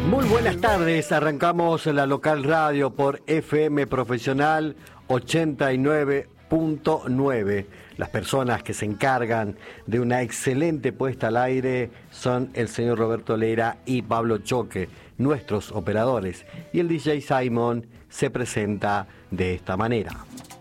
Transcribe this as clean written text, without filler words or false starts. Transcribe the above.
Muy buenas tardes, arrancamos la local radio por FM Profesional 89.9. Las personas que se encargan de una excelente puesta al aire son el señor Roberto Lera y Pablo Choque, nuestros operadores. Y el DJ Simon se presenta de esta manera.